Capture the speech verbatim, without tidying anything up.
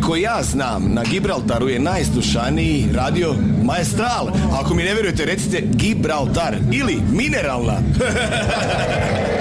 Koliko ja znam, na Gibraltaru je najslušaniji radio Maestral. Ako mi ne vjerujete, recite Gibraltar ili Mineralna.